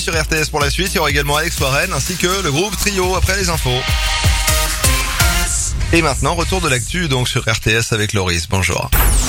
Sur RTS pour la suite, il y aura également Alex Warren ainsi que le groupe Trio après les infos. Et maintenant, retour de l'actu donc sur RTS avec Loris. Bonjour.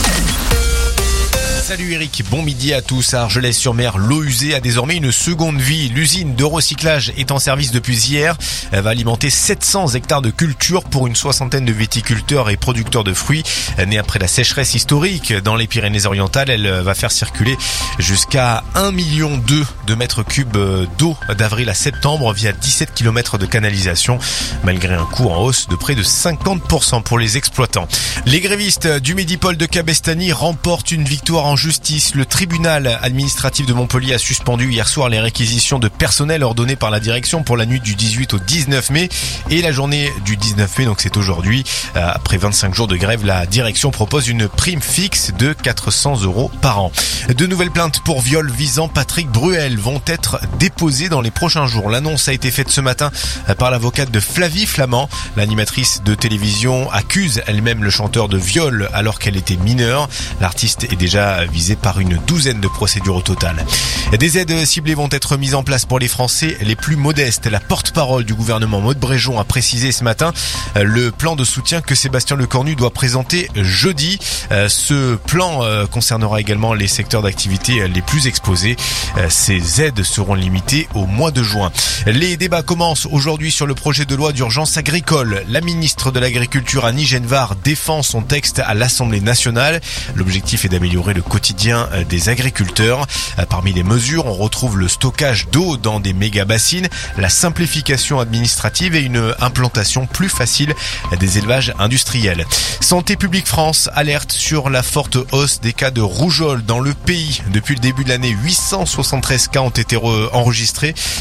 Salut Eric, bon midi à tous. À Argelès-sur-Mer, l'eau usée a désormais une seconde vie. L'usine de recyclage est en service depuis hier. Elle va alimenter 700 hectares de culture pour une soixantaine de viticulteurs et producteurs de fruits. Née après la sécheresse historique dans les Pyrénées-Orientales, elle va faire circuler jusqu'à 1,2 million de mètres cubes d'eau d'avril à septembre via 17 km de canalisation, malgré un coût en hausse de près de 50% pour les exploitants. Les grévistes du Medipôle de Cabestany remportent une victoire en justice. Le tribunal administratif de Montpellier a suspendu hier soir les réquisitions de personnel ordonnées par la direction pour la nuit du 18 au 19 mai et la journée du 19 mai, donc c'est aujourd'hui. Après 25 jours de grève, la direction propose une prime fixe de 400 € par an. De nouvelles plaintes pour viol visant Patrick Bruel vont être déposées dans les prochains jours. L'annonce a été faite ce matin par l'avocate de Flavie Flament. L'animatrice de télévision accuse elle-même le chanteur de viol alors qu'elle était mineure. L'artiste est déjà visé par une douzaine de procédures au total. Des aides ciblées vont être mises en place pour les Français les plus modestes. La porte-parole du gouvernement Maude Bréjon a précisé ce matin le plan de soutien que Sébastien Lecornu doit présenter jeudi. Ce plan concernera également les secteurs d'activité les plus exposés. Ces aides seront limitées au mois de juin. Les débats commencent aujourd'hui sur le projet de loi d'urgence agricole. La ministre de l'Agriculture Annie Genevard défend son texte à l'Assemblée nationale. L'objectif est d'améliorer le quotidien des agriculteurs. Parmi les mesures, on retrouve le stockage d'eau dans des méga-bassines, la simplification administrative et une implantation plus facile des élevages industriels. Santé publique France alerte sur la forte hausse des cas de rougeole dans le pays. Depuis le début de l'année, 873 cas ont été enregistrés.